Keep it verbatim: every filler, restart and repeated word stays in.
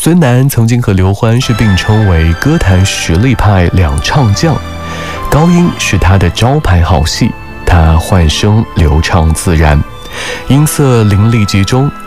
孙楠曾经和刘欢是并称为歌坛实力派两唱将，高音是他的招牌好戏，他换声流畅自然，音色淋漓集中，